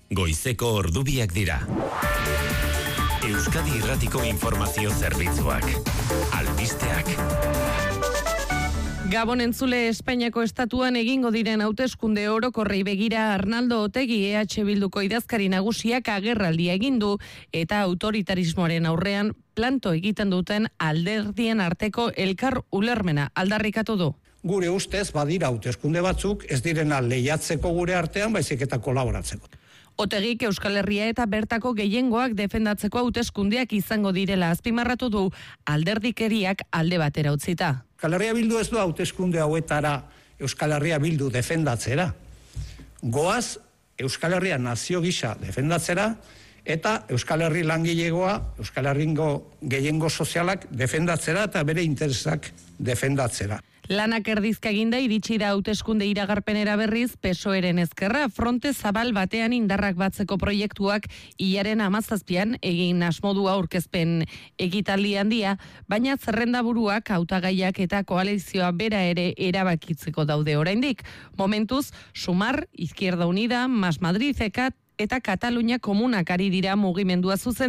goizeko ordubiak dira. Euskadi Irratiko Informazio Zerbitzuak. Albisteak. Gabon entzule, Espainiako estatuan egingo diren hauteskunde orokorrei begira Arnaldo Otegi EH Bilduko idazkari nagusiak agerraldia egin du eta autoritarismoaren aurrean planto egiten duten alderdien arteko elkar ulermena aldarrikatu du. Gure ustez badira hauteskunde batzuk ez direna lehiatzeko gure artean, baizik eta kolaboratzeko. Otegik Euskal Herria eta bertako gehiengoak defendatzeko hauteskundeak izango direla azpimarratu du, alderdikeriak alde batera utzita. Euskal Herria Bildu ez du hauteskunde hauetara Euskal Herria Bildu defendatzera. Goaz Euskal Herria nazio gisa defendatzera eta Euskal Herri langilegoa, Euskal Herringo gehiengo sozialak defendatzera eta bere interesak defendatzera. Lanak erdizka eginda iritsi da hauteskunde iragarpenera berriz PSOEren ezkerra fronte zabal batean indarrak batzeko proiektuak hilaren 17an egin asmodua aurkezpen ekitaldi handia, baina zerrendaburuak hautagaiak eta koalizioa bera ere erabakitzeko daude oraindik. Momentuz, Sumar, Izquierda Unida, Mas Madrid eta Katalunia komunak ari dira mugimendua zuzen